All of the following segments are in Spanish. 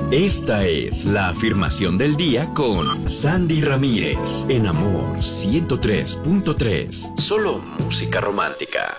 Esta es la afirmación del día con Sandy Ramírez en Amor 103.3. Solo música romántica.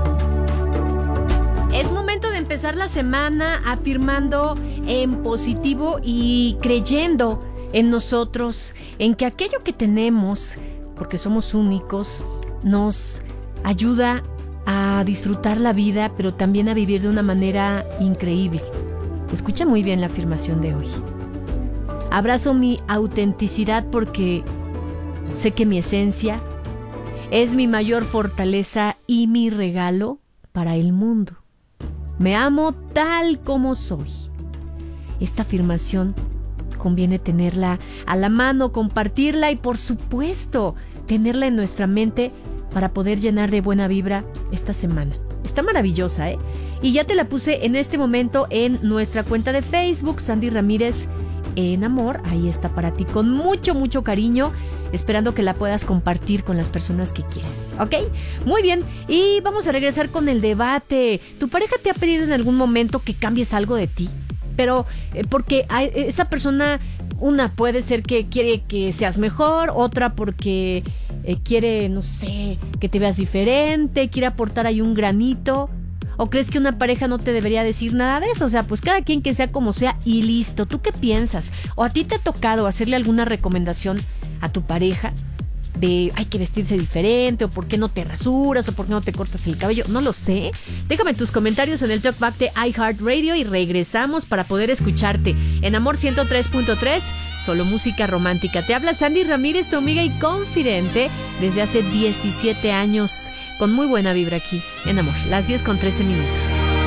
Es momento de empezar la semana afirmando en positivo y creyendo en nosotros, en que aquello que tenemos, porque somos únicos, nos ayuda a disfrutar la vida, pero también a vivir de una manera increíble. Escucha muy bien la afirmación de hoy. Abrazo mi autenticidad porque sé que mi esencia es mi mayor fortaleza y mi regalo para el mundo. Me amo tal como soy. Esta afirmación conviene tenerla a la mano, compartirla y, por supuesto, tenerla en nuestra mente para poder llenar de buena vibra esta semana. Está maravillosa, ¿eh? Y ya te la puse en este momento en nuestra cuenta de Facebook, Sandy Ramírez en Amor. Ahí está para ti con mucho, mucho cariño, esperando que la puedas compartir con las personas que quieres, ¿ok? Muy bien, y vamos a regresar con el debate. ¿Tu pareja te ha pedido en algún momento que cambies algo de ti? Pero porque esa persona, una puede ser que quiere que seas mejor, otra porque quiere, no sé, que te veas diferente, quiere aportar ahí un granito. ¿O crees que una pareja no te debería decir nada de eso? O sea, pues cada quien que sea como sea y listo. ¿Tú qué piensas? ¿O a ti te ha tocado hacerle alguna recomendación a tu pareja de hay que vestirse diferente, o por qué no te rasuras, o por qué no te cortas el cabello? No lo sé. Déjame tus comentarios en el Talkback de iHeartRadio y regresamos para poder escucharte en Amor 103.3, solo música romántica. Te habla Sandy Ramírez, tu amiga y confidente desde hace 17 años, con muy buena vibra aquí en Amor, las 10:13 minutos.